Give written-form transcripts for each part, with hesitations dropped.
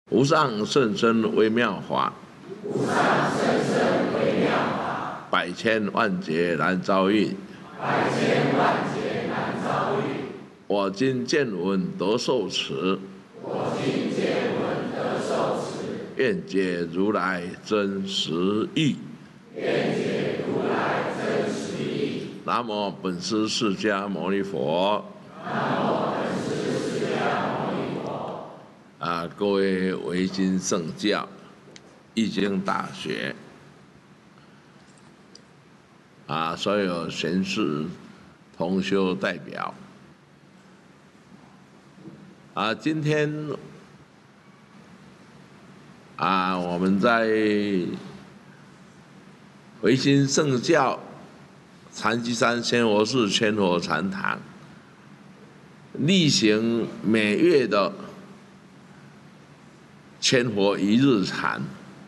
无上甚深微妙法， 无上甚深微妙法， 百千万劫难遭遇。 百千万劫难遭遇。 我今见闻得受持， 我今见闻得受持， 愿解如来真实义。 愿解如来真实义。 南无本师释迦牟尼佛。 南无本师释迦牟尼佛。 各位维新圣教、易经大学所有贤士同修代表今天我们在维新圣教禅机山仙佛寺千佛禅堂例行每月的千佛一日禅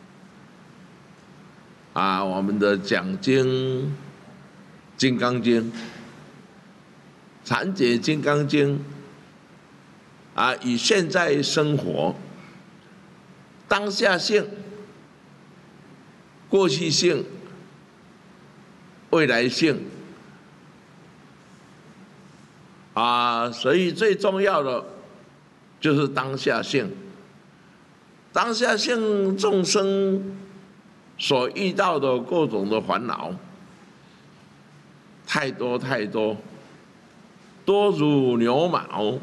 我们的讲经《金刚经》禅解《金刚经》以现在生活当下性、过去性、未来性所以最重要的就是当下性。当下性众生所遇到的各种的烦恼，太多太多，多如牛毛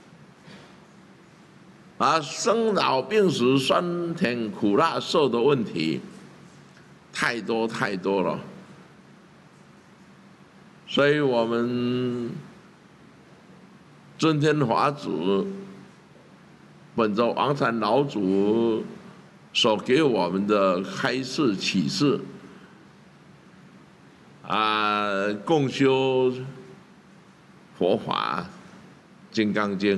生老病死、酸甜苦辣受的问题，太多太多了。所以我们尊天法祖本着王禅老祖所给我们的开示启示共修佛法《金刚经》。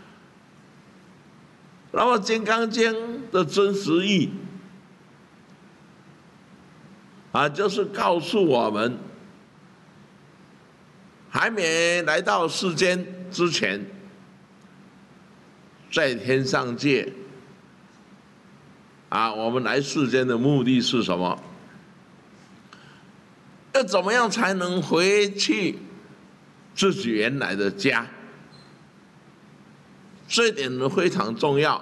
那么《金刚经》的真实义就是告诉我们，还没来到世间之前，在天上界我们来世间的目的是什么？要怎么样才能回去自己原来的家？这一点非常重要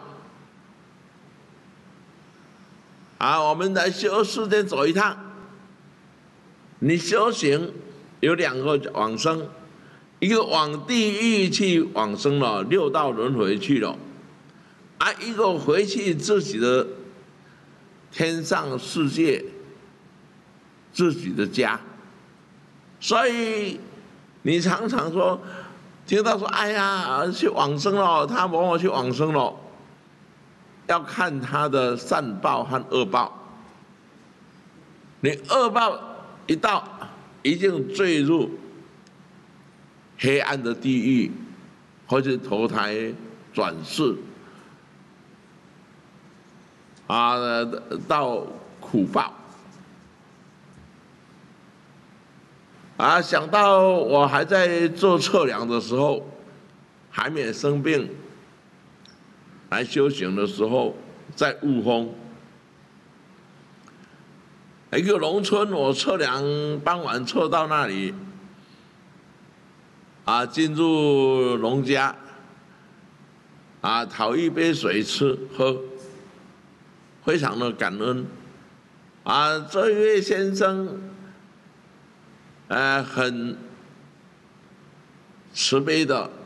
我们来修世间走一趟，你修行有两个往生，一个往地狱去往生了，六道轮回去了一个回去自己的天上世界，自己的家。所以你常常说，听到说哎呀去往生了，他某某去往生了，要看他的善报和恶报。你恶报一到，一定坠入黑暗的地狱，或者投胎转世到苦报想到我还在做测量的时候，还没生病来修行的时候，在雾峰一个农村，我测量傍晚测到那里进入农家讨一杯水吃喝，非常的感恩这一位先生很慈悲的